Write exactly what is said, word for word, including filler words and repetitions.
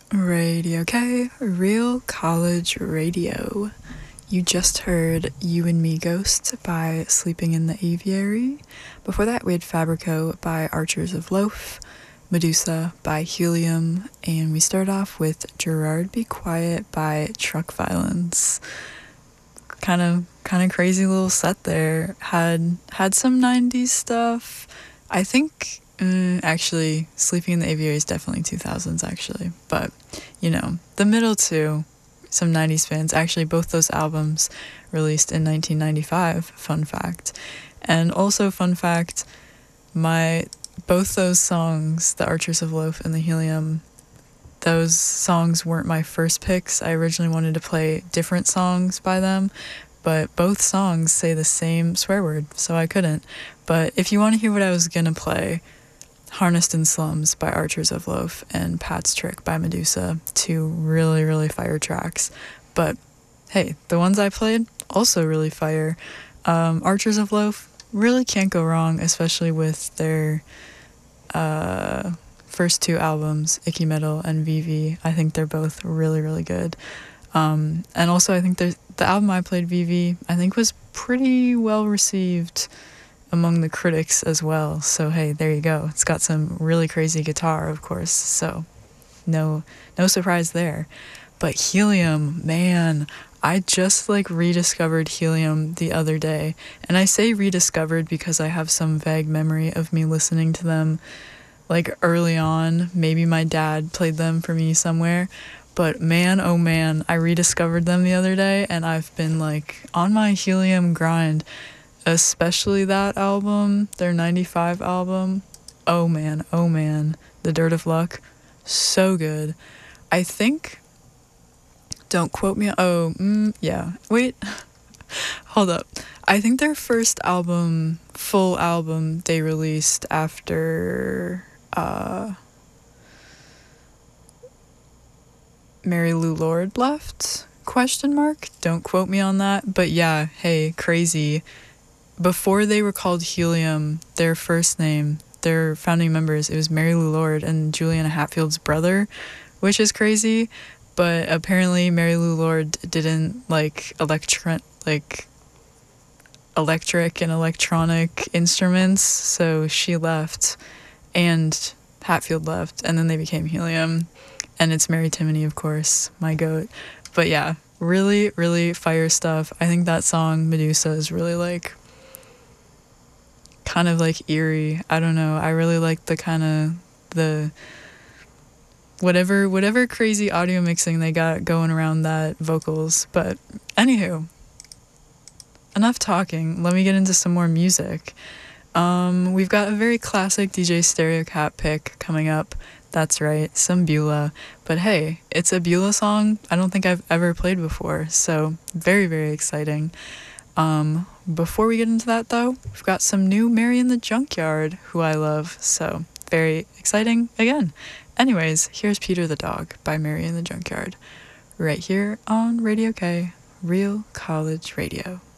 Radio K, Real College Radio. You just heard You and Me Ghost by Sleeping in the Aviary. Before that, we had Fabrico by Archers of Loaf, Medusa by Helium, and we start off with Gerard Be Quiet by Truck Violence. Kind of, kind of crazy little set there. Had had some nineties stuff. I think. Mm, actually, Sleeping in the Aviary is definitely two thousands, actually. But, you know, the middle two, some nineties fans. Actually, both those albums released in nineteen ninety-five, fun fact. And also, fun fact, my both those songs, The Archers of Loaf and The Helium, those songs weren't my first picks. I originally wanted to play different songs by them, but both songs say the same swear word, so I couldn't. But if you want to hear what I was gonna play, Harnessed in Slums by Archers of Loaf and Pat's Trick by Medusa, two really, really fire tracks. But hey, the ones I played, also really fire. Um, Archers of Loaf, really can't go wrong, especially with their uh, first two albums, Icky Metal and Vivi. I think they're both really, really good. Um, and also I think there's, the album I played, Vivi, I think was pretty well received among the critics as well. So hey, there you go. It's got some really crazy guitar, of course, so no no surprise there. But Helium, man, I just like rediscovered Helium the other day. And I say rediscovered because I have some vague memory of me listening to them like early on. Maybe my dad played them for me somewhere. But man, oh man, I rediscovered them the other day and I've been like on my Helium grind. Especially that album, their ninety-five album. Oh man, oh man. The Dirt of Luck. So good. I think, don't quote me, oh, mm, yeah. Wait, hold up. I think their first album, full album, they released after uh, Mary Lou Lord left? Question mark? Don't quote me on that. But yeah, hey, crazy. Before they were called Helium, their first name, their founding members, it was Mary Lou Lord and Juliana Hatfield's brother, which is crazy. But apparently Mary Lou Lord didn't like electri- like electric and electronic instruments, so she left and Hatfield left, and then they became Helium. And it's Mary Timony, of course, my goat. But yeah, really, really fire stuff. I think that song, Medusa, is really like kind of like eerie. I don't know. I really like the kind of the whatever whatever crazy audio mixing they got going around that vocals. But anywho, enough talking. Let me get into some more music. Um, we've got a very classic D J Stereo Cat pick coming up. That's right, some Beulah. But hey, it's a Beulah song I don't think I've ever played before, so very, very exciting. Um, before we get into that, though, we've got some new Mary in the Junkyard, who I love, so very exciting again. Anyways, here's Peter the Dog by Mary in the Junkyard, right here on Radio K, Real College Radio.